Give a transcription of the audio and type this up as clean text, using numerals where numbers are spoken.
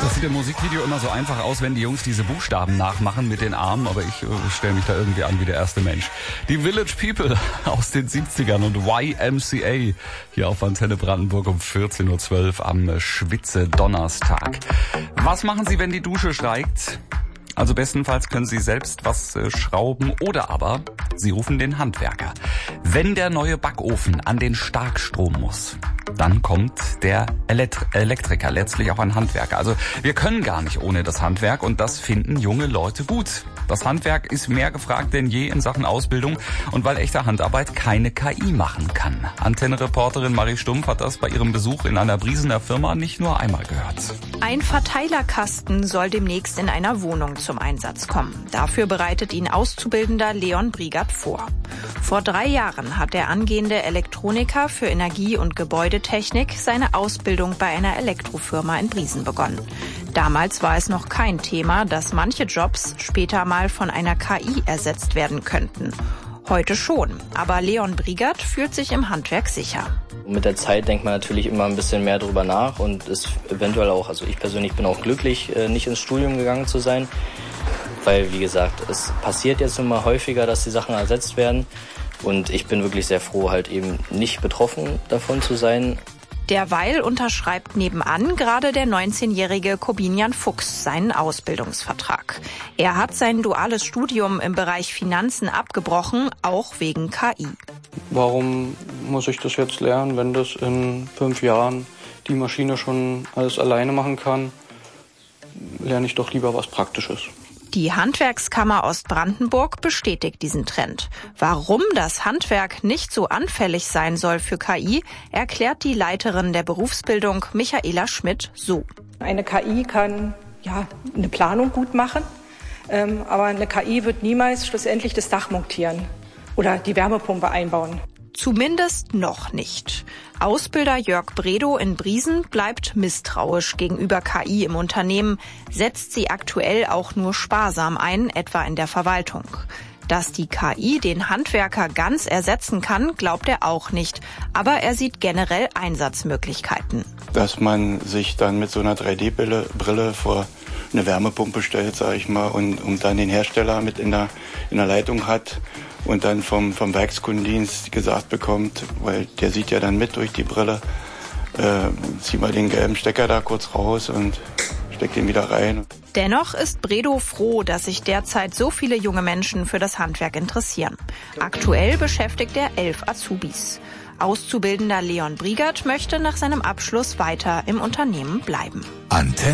Das sieht im Musikvideo immer so einfach aus, wenn die Jungs diese Buchstaben nachmachen mit den Armen, aber ich stelle mich da irgendwie an wie der erste Mensch. Die Village People aus den 70ern und YMCA hier auf Antenne Brandenburg um 14.12 Uhr am Schwitze-Donnerstag. Was machen Sie, wenn die Dusche steigt? Also bestenfalls können Sie selbst was schrauben oder aber Sie rufen den Handwerker. Wenn der neue Backofen an den Starkstrom muss, dann kommt der Elektriker, letztlich auch ein Handwerker. Also wir können gar nicht ohne das Handwerk und das finden junge Leute gut. Das Handwerk ist mehr gefragt denn je in Sachen Ausbildung und weil echte Handarbeit keine KI machen kann. Antenne-Reporterin Marie Stumpf hat das bei ihrem Besuch in einer Briesener Firma nicht nur einmal gehört. Ein Verteilerkasten soll demnächst in einer Wohnung zum Einsatz kommen. Dafür bereitet ihn Auszubildender Leon Brigert vor. Vor 3 Jahren hat der angehende Elektroniker für Energie- und Gebäudetechnik seine Ausbildung bei einer Elektrofirma in Briesen begonnen. Damals war es noch kein Thema, dass manche Jobs später mal von einer KI ersetzt werden könnten. Heute schon, aber Leon Brigert fühlt sich im Handwerk sicher. Mit der Zeit denkt man natürlich immer ein bisschen mehr drüber nach und ist eventuell auch, also ich persönlich bin auch glücklich, nicht ins Studium gegangen zu sein, weil wie gesagt, es passiert jetzt immer häufiger, dass die Sachen ersetzt werden und ich bin wirklich sehr froh, halt eben nicht betroffen davon zu sein. Derweil unterschreibt nebenan gerade der 19-jährige Kobinian Fuchs seinen Ausbildungsvertrag. Er hat sein duales Studium im Bereich Finanzen abgebrochen, auch wegen KI. Warum muss ich das jetzt lernen, wenn das in 5 Jahren die Maschine schon alles alleine machen kann? Lerne ich doch lieber was Praktisches. Die Handwerkskammer Ostbrandenburg bestätigt diesen Trend. Warum das Handwerk nicht so anfällig sein soll für KI, erklärt die Leiterin der Berufsbildung Michaela Schmidt so. Eine KI kann eine Planung gut machen, aber eine KI wird niemals schlussendlich das Dach montieren oder die Wärmepumpe einbauen. Zumindest noch nicht. Ausbilder Jörg Bredow in Briesen bleibt misstrauisch gegenüber KI im Unternehmen, setzt sie aktuell auch nur sparsam ein, etwa in der Verwaltung. Dass die KI den Handwerker ganz ersetzen kann, glaubt er auch nicht. Aber er sieht generell Einsatzmöglichkeiten. Dass man sich dann mit so einer 3D-Brille vor eine Wärmepumpe stellt, sage ich mal, und dann den Hersteller mit in der Leitung hat und dann vom Werkskundendienst gesagt bekommt, weil der sieht ja dann mit durch die Brille, zieh mal den gelben Stecker da kurz raus und steck den wieder rein. Dennoch ist Bredow froh, dass sich derzeit so viele junge Menschen für das Handwerk interessieren. Aktuell beschäftigt er 11 Azubis. Auszubildender Leon Brigert möchte nach seinem Abschluss weiter im Unternehmen bleiben.